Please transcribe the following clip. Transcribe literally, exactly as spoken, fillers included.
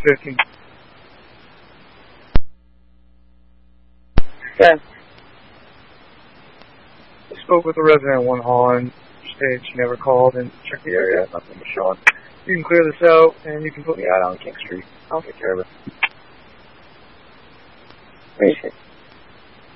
fifteen. Okay. I spoke with the resident at One Holland. Stated she never called and checked the area. Nothing was showing. You can clear this out, and you can put me out on King Street. I'll take care of it. Appreciate it.